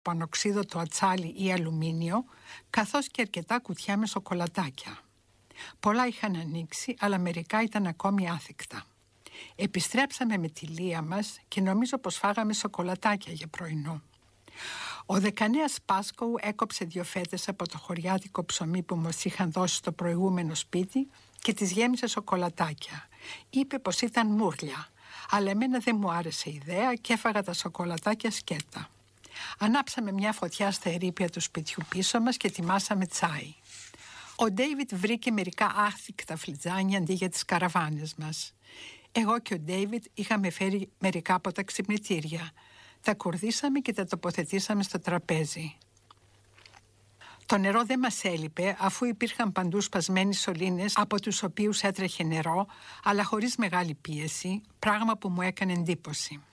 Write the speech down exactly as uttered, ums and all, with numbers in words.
από ανοξίδωτο ατσάλι ή αλουμίνιο, καθώς και αρκετά κουτιά με σοκολατάκια. Πολλά είχαν ανοίξει, αλλά μερικά ήταν ακόμη άθικτα. Επιστρέψαμε με τη Λία μας και νομίζω πως φάγαμε σοκολατάκια για πρωινό. Ο δεκανέας Πάσκοου έκοψε δύο φέτες από το χωριάτικο ψωμί που μας είχαν δώσει στο προηγούμενο σπίτι και τις γέμισε σοκολατάκια. Είπε πως ήταν μούρλια, αλλά εμένα δεν μου άρεσε η ιδέα και έφαγα τα σοκολατάκια σκέτα. Ανάψαμε μια φωτιά στα ερείπια του σπιτιού πίσω μας και ετοιμάσαμε τσάι. Ο Ντέιβιτ βρήκε μερικά άθικτα φλιτζάνια αντί για τις καραβάνες μας. Εγώ και ο Ντέιβιτ είχαμε φέρει μερικά από τα ξυπνητήρια. Τα κουρδίσαμε και τα τοποθετήσαμε στο τραπέζι. Το νερό δεν μας έλειπε, αφού υπήρχαν παντού σπασμένοι σωλήνες από τους οποίους έτρεχε νερό, αλλά χωρίς μεγάλη πίεση, πράγμα που μου έκανε εντύπωση.